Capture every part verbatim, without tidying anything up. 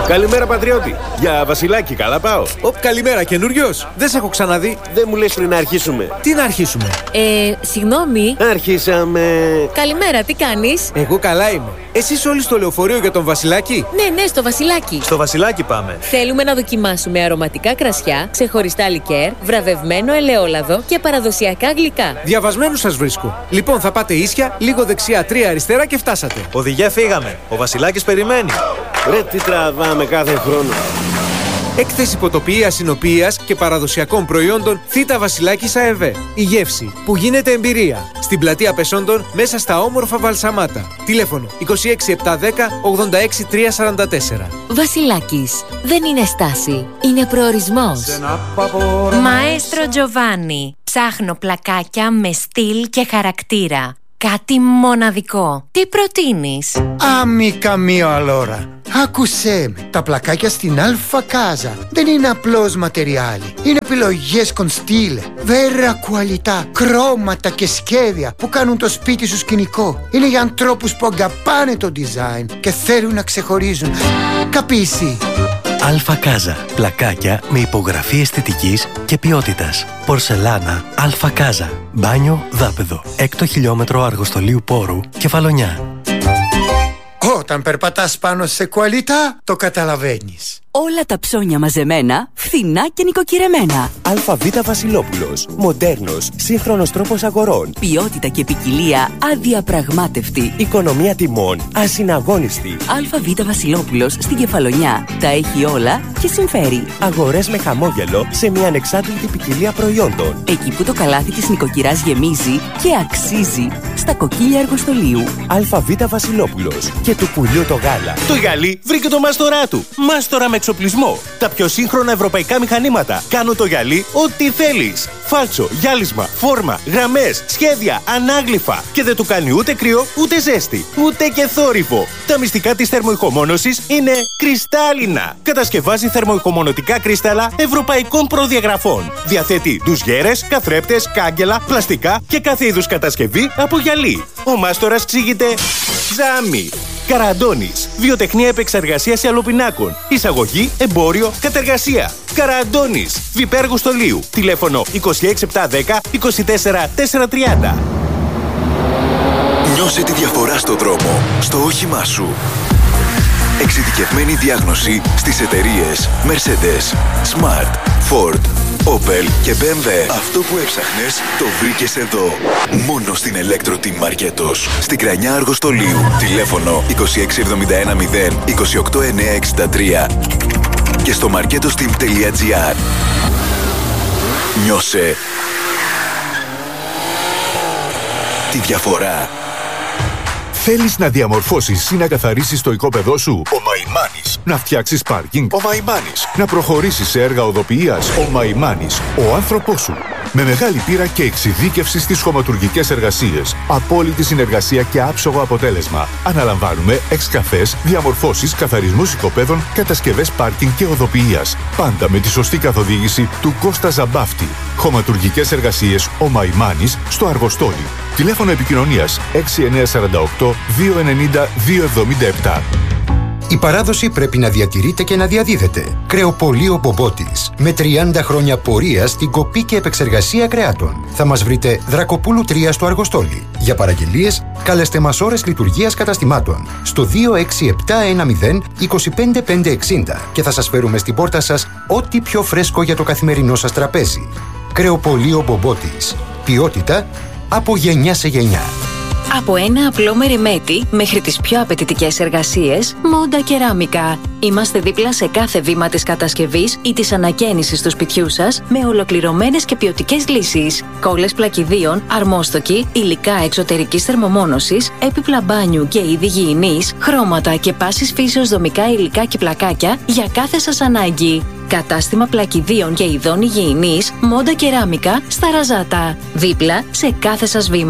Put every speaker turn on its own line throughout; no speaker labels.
Καλημέρα, πατριώτη. Για Βασιλάκι, καλά πάω.
Ω, καλημέρα, καινούριος. Δεν σε έχω ξαναδεί.
Δεν μου λες πριν να αρχίσουμε.
Τι να αρχίσουμε?
Ε, συγγνώμη.
Αρχίσαμε.
Καλημέρα, τι κάνεις?
Εγώ καλά είμαι. Εσείς όλοι στο λεωφορείο για τον Βασιλάκι?
Ναι, ναι, στο Βασιλάκι.
Στο Βασιλάκι πάμε.
Θέλουμε να δοκιμάσουμε αρωματικά κρασιά, ξεχωριστά λικέρ, βραβευμένο ελαιόλαδο και παραδοσιακά γλυκά.
Διαβασμένους σας βρίσκω. Λοιπόν, θα πάτε ίσια, λίγο δεξιά, τρία αριστερά και φτάσατε.
Οδηγέ, φύγαμε. Ο Βασιλάκης περιμένει.
Ρε, τι τραβάμε κάθε χρόνο.
Έκθεση ποτοποιίας, συνοποιίας και παραδοσιακών προϊόντων Θήτα Βασιλάκης ΑΕΒ. Η γεύση που γίνεται εμπειρία. Στην πλατεία Πεσόντων, μέσα στα όμορφα Βαλσαμάτα. Τηλέφωνο είκοσι έξι επτακόσια δέκα ογδόντα έξι τριακόσια σαράντα τέσσερα.
Βασιλάκης. Δεν είναι στάση. Είναι προορισμός.
Μαέστρο Τζοβάνι. Ψάχνω πλακάκια με στυλ και χαρακτήρα. Κάτι μοναδικό. Τι προτείνεις?
Amica mio allora, άκουσέ με. Τα πλακάκια στην Αλφα Κάζα δεν είναι απλώς ματεριάλι. Είναι επιλογές con stile, vera qualità, χρώματα και σχέδια που κάνουν το σπίτι σου σκηνικό. Είναι για ανθρώπους που αγαπάνε το design και θέλουν να ξεχωρίζουν. Καπίσει.
Αλφα Κάζα. Πλακάκια με υπογραφή αισθητικής και ποιότητας. Πορσελάνα Αλφα Κάζα. Μπάνιο δάπεδο. Έκτο χιλιόμετρο αργοστολίου πόρου Κεφαλονιά.
Όταν περπατάς πάνω σε qualità, το καταλαβαίνεις.
Όλα τα ψώνια μαζεμένα, φθηνά και νοικοκυρεμένα.
ΑΒ Βασιλόπουλος. Μοντέρνος, σύγχρονος τρόπος αγορών.
Ποιότητα και ποικιλία αδιαπραγμάτευτη.
Οικονομία τιμών ασυναγώνιστη.
ΑΒ Βασιλόπουλος στην Κεφαλονιά. Τα έχει όλα και συμφέρει.
Αγορές με χαμόγελο σε μια ανεξάρτητη ποικιλία προϊόντων.
Εκεί που το καλάθι της νοικοκυράς γεμίζει και αξίζει. Στα κοκκίλια Αργοστολίου.
ΑΒ Βασιλόπουλος. Και του πουλιού το γάλα.
Το γυαλί βρήκε το μάστορά του. Μάστορα με εξοπλισμό. Τα πιο σύγχρονα ευρωπαϊκά μηχανήματα. Κάνουν το γυαλί ό,τι θέλεις. Φάλτσο, γυάλισμα, φόρμα, γραμμές, σχέδια, ανάγλυφα. Και δεν του κάνει ούτε κρύο, ούτε ζέστη, ούτε και θόρυβο. Τα μυστικά της θερμοϊχομόνωσης είναι κρυστάλλινα. Κατασκευάζει θερμοϊχομονωτικά κρύσταλλα ευρωπαϊκών προδιαγραφών. Διαθέτει ντουζιέρες, καθρέπτες, κάγκελα, πλαστικά και κάθε είδους κατασκευή από γυαλί. Ο μάστορας ξύγεται Ζάμι. Καραντώνης. Βιοτεχνία επεξεργασίας ιαλοπινάκων. Εισαγωγή, εμπόριο, κατεργασία. Καραντώνης. Βιπέ Αργοστολίου. Τηλέφωνο είκοσι έξι επτακόσια δέκα είκοσι τέσσερα τετρακόσια τριάντα.
Νιώσε τη διαφορά στο δρόμο, στο όχημά σου. Εξειδικευμένη διάγνωση στις εταιρείες Mercedes, Smart, Ford, Opel και μπι εμ ντάμπλιου. Αυτό που έψαχνες το βρήκες εδώ. Μόνο στην Electro Team Marketos. Στην Κρανιά Αργοστολίου. Τηλέφωνο είκοσι έξι εβδομήντα ένα μηδέν είκοσι οκτώ εννιακόσια εξήντα τρία και στο marketosteam τελεία gr. Νιώσε τη διαφορά.
Θέλεις να διαμορφώσεις ή να καθαρίσεις το οικόπεδό σου? Ο Μαϊμάνης. Να φτιάξεις πάρκινγκ? Ο Μαϊμάνης. Να προχωρήσεις σε έργα οδοποιίας? Ο Μαϊμάνης. Ο άνθρωπός σου. Με μεγάλη πείρα και εξειδίκευση στις χωματουργικές εργασίες. Απόλυτη συνεργασία και άψογο αποτέλεσμα. Αναλαμβάνουμε εξκαφές, διαμορφώσεις, καθαρισμούς οικοπέδων, κατασκευές πάρκινγκ και οδοποιίας. Πάντα με τη σωστή καθοδήγηση του Κώστα Ζαμπάφτη. Χωματουργικές εργασίες Ο Μαϊμάνης στο Αργοστόλι. Τηλέφωνο επικοινωνίας έξι εννιά τέσσερα οκτώ δύο εννιά δύο εβδομήντα επτά.
Η παράδοση πρέπει να διατηρείται και να διαδίδεται. Κρεοπωλείο Μπομπότης. Με τριάντα χρόνια πορεία στην κοπή και επεξεργασία κρεάτων. Θα μας βρείτε Δρακοπούλου τρία στο Αργοστόλι. Για παραγγελίες, καλέστε μας ώρες λειτουργίας καταστημάτων στο δύο έξι επτά ένα μηδέν είκοσι πέντε πεντακόσια εξήντα και θα σας φέρουμε στην πόρτα σας ό,τι πιο φρέσκο για το καθημερινό σας τραπέζι. Κρεοπωλείο Μπομπότης. Ποιότητα από γενιά σε γενιά.
Από ένα απλό μεριμέτι μέχρι τις πιο απαιτητικές εργασίες, Μόντα Κεράμικα. Είμαστε δίπλα σε κάθε βήμα της κατασκευής ή της ανακαίνησης του σπιτιού σας με ολοκληρωμένες και ποιοτικές λύσεις. Κόλλες πλακιδίων, αρμόστοκοι, υλικά εξωτερικής θερμομόνωσης, έπιπλα μπάνιου και είδη γυηνής, χρώματα και πάσης φύσεως δομικά υλικά και πλακάκια για κάθε σας ανάγκη. Κατάστημα πλακιδίων και ειδών υγιεινής, Μόντα Κεράμικα στα Ραζάτα. Δίπλα σε κάθε σας βήμα.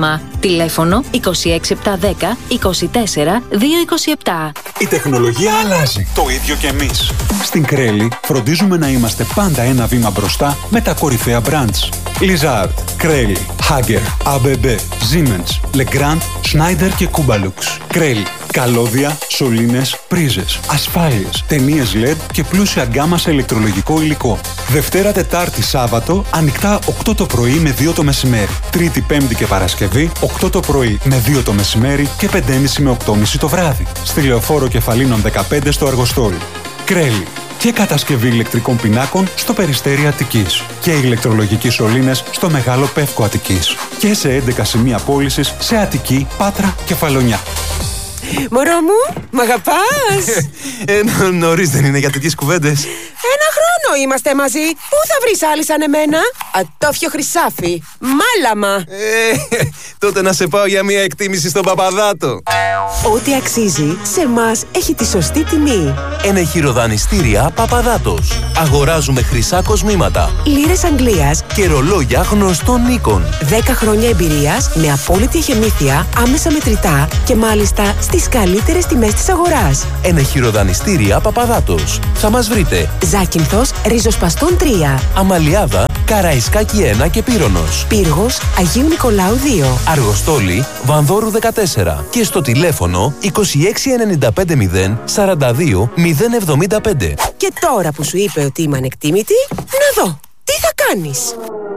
Τηλέφωνο είκοσι έξι επτακόσια δέκα είκοσι τέσσερα διακόσια είκοσι επτά.
Η τεχνολογία αλλάζει. Το ίδιο και εμείς. Στην Κρέλη φροντίζουμε να είμαστε πάντα ένα βήμα μπροστά με τα κορυφαία brands. Lizard, Κρέλη, Hager, έι μπι μπι, Siemens, Legrand, Schneider και Kubalux. Κρέλη. Καλώδια, σωλήνες, πρίζες, ασφάλειες, ταινίες ελ ι ντι και πλούσια γκάμα σε ηλεκτρολογικό υλικό. Δευτέρα, Τετάρτη, Σάββατο, ανοιχτά οκτώ το πρωί με δύο το μεσημέρι. Τρίτη, Πέμπτη και Παρασκευή, οκτώ το πρωί με δύο το μεσημέρι και πέντε και μισή με οκτώ και μισή το βράδυ. Στη Λεωφόρο Κεφαλίνων δεκαπέντε στο Αργοστόλι. Κρέλη. Και κατασκευή ηλεκτρικών πινάκων στο Περιστέρι Αττικής. Και ηλεκτρολογικοί σωλήνες στο Μεγάλο Πεύκο Αττικής. Και σε έντεκα σημεία πώλησης σε Αττική, Πάτρα και Φαλονιά.
Μωρό μου, μ' αγαπάς?
ε, νωρίς δεν είναι για τέτοιες κουβέντες.
Ένα χρόνο είμαστε μαζί. Πού θα βρεις άλλη σαν εμένα? Ατόφιο Χρυσάφι, μάλαμα.
Ε, τότε να σε πάω για μια εκτίμηση στον Παπαδάτο.
Ό,τι αξίζει, σε εμάς έχει τη σωστή τιμή.
Ενεχειροδανιστήρια Παπαδάτος. Αγοράζουμε χρυσά κοσμήματα,
λίρες Αγγλίας
και ρολόγια γνωστών οίκων.
δέκα χρόνια εμπειρίας με απόλυτη εχεμήθεια, άμεσα μετρητά και μάλιστα στις καλύτερες τιμές της αγοράς.
Ενεχειροδανιστήρια Παπαδάτος. Θα μας βρείτε
Ζάκυνθος, Ριζοσπαστών τρία,
Αμαλιάδα, Καραϊσκάκη ένα και Πύρονος,
Πύργος, Αγίου Νικολάου δύο,
Αργοστόλη, Βανδόρου δεκατέσσερα και στο τηλέφωνο είκοσι έξι ενενήντα πέντε μηδέν σαράντα δύο μηδέν εβδομήντα πέντε.
Και τώρα που σου είπε ότι είμαι ανεκτήμητη, να δω, τι θα κάνεις?